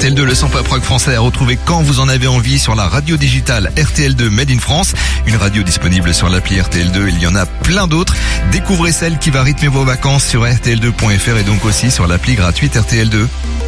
RTL2, le son pop rock français à retrouver quand vous en avez envie sur la radio digitale RTL2 Made in France. Une radio disponible sur l'appli RTL2. Il y en a plein d'autres. Découvrez celle qui va rythmer vos vacances sur RTL2.fr et donc aussi sur l'appli gratuite RTL2.